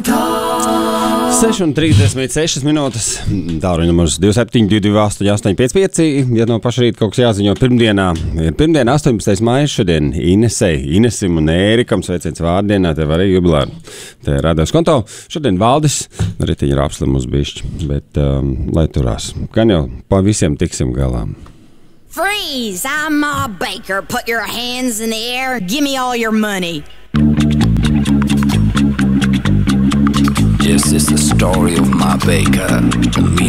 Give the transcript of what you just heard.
6,36 minūtes. Tālruņa numurs 27228855. Ja no paša rīta kaut kas jāziņo pirmdienā. Ir pirmdiena 18. maijs šodien Inesim un Ērikam sveiciens vārdienā. Tev arī jubilāri. Te rādās konto. Šodien Valdis. Ritiņa ir apslimus bišķi. Bet lai turās. Gan jau pa visiem tiksim galā. Freeze! I'm Ma Baker. Put your hands in the air. Give me all your money. This is the story of Ma Baker, and we